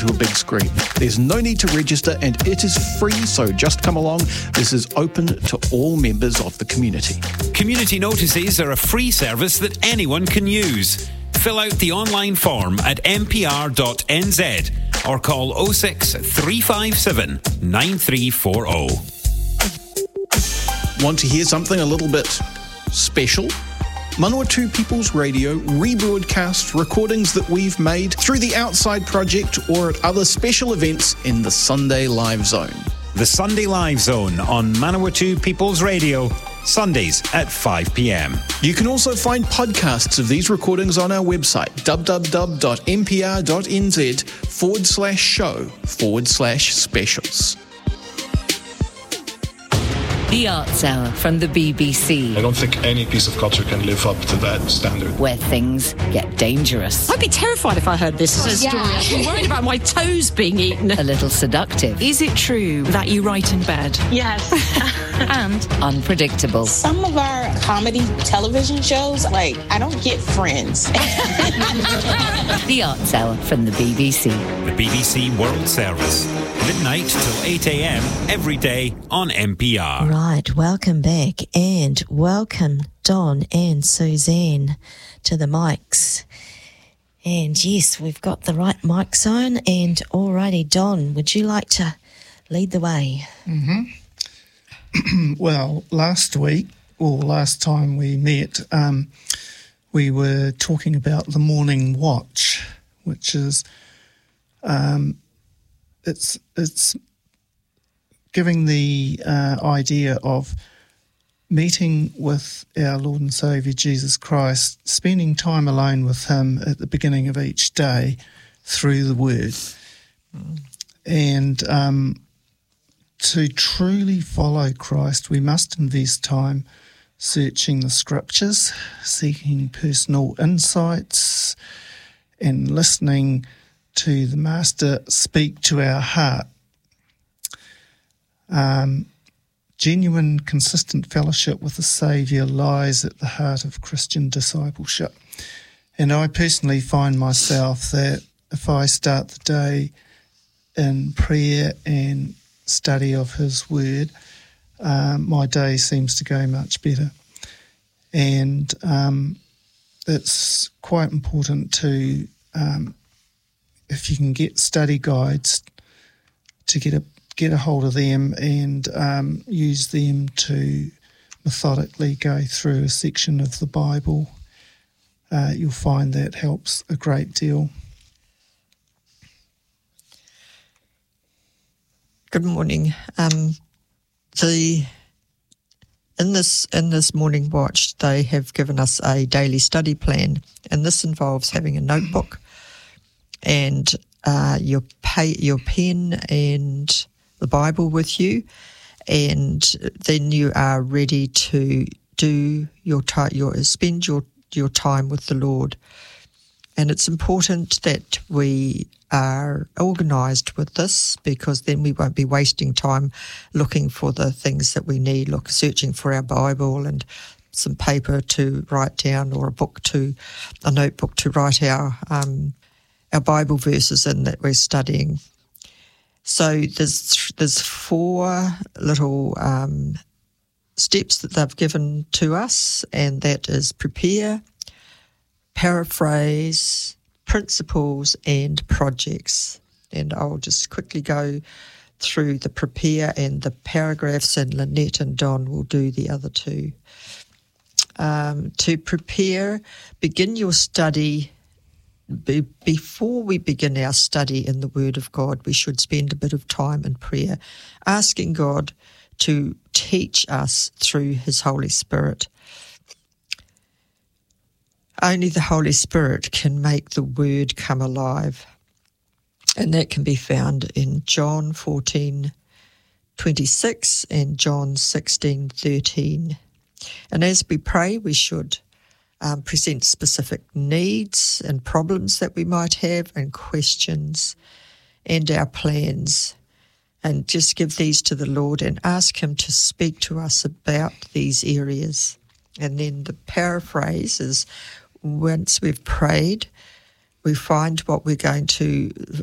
to a big screen. There's no need to register and it is free, so just come along. This is open to all members of the community. Community notices are a free service that anyone can use. Fill out the online form at mpr.nz or call 06 357 9340. Want to hear something a little bit special? Manawatu People's Radio rebroadcasts recordings that we've made through the Outside Project or at other special events in the Sunday Live Zone. The Sunday Live Zone on Manawatu People's Radio, Sundays at 5 p.m. You can also find podcasts of these recordings on our website, www.mpr.nz/show/specials. The Arts Hour from the BBC. I don't think any piece of culture can live up to that standard. Where things get dangerous. I'd be terrified if I heard this story. I'm worried about my toes being eaten. A little seductive. Is it true that you write in bed? Yes. And unpredictable. Some of our comedy television shows, I don't get Friends. The Arts Hour from the BBC. The BBC World Service. Midnight till 8 a.m. every day on NPR. Right, welcome back and welcome Don and Suzanne to the mics. And yes, we've got the right mic zone. And alrighty, Don, would you like to lead the way? Mm-hmm. Well, last time we met, we were talking about the morning watch, which is it's giving the idea of meeting with our Lord and Saviour Jesus Christ, spending time alone with him at the beginning of each day through the Word. And to truly follow Christ, we must invest time searching the Scriptures, seeking personal insights, and listening to the Master speak to our heart. Genuine, consistent fellowship with the Saviour lies at the heart of Christian discipleship. And I personally find myself that if I start the day in prayer and study of His Word, my day seems to go much better. And it's quite important to, if you can get study guides, to get a hold of them and use them to methodically go through a section of the Bible. You'll find that helps a great deal. Good morning. In this morning watch, they have given us a daily study plan, and this involves having a notebook and your pen and the Bible with you, and then you are ready to do spend your time with the Lord. And it's important that we are organised with this, because then we won't be wasting time looking for the things that we need, searching for our Bible and some paper to write down, or a notebook to write our Bible verses in that we're studying. So there's four little steps that they've given to us, and that is prepare, paraphrase, principles, and projects. And I'll just quickly go through the prepare and the paragraphs, and Lynette and Don will do the other two. To prepare, begin your study. Before we begin our study in the Word of God, we should spend a bit of time in prayer, asking God to teach us through His Holy Spirit. Only the Holy Spirit can make the Word come alive, and that can be found in John 14:26 and John 16:13. And as we pray, we should present specific needs and problems that we might have, and questions and our plans, and just give these to the Lord and ask Him to speak to us about these areas. And then the paraphrase is, once we've prayed, we find what we're going to